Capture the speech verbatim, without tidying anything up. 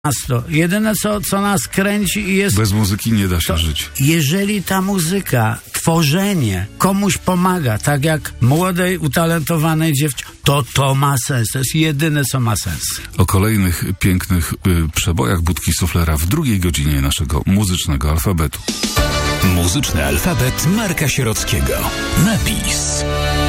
miasto. Jedyne, co, co nas kręci i jest... Bez muzyki nie da się to, żyć. Jeżeli ta muzyka, tworzenie komuś pomaga, tak jak młodej, utalentowanej dziewczynie, to to ma sens. To jest jedyne, co ma sens. O kolejnych pięknych y, przebojach Budki Suflera w drugiej godzinie naszego muzycznego alfabetu. Muzyczny alfabet Marka Sierockiego. Napis.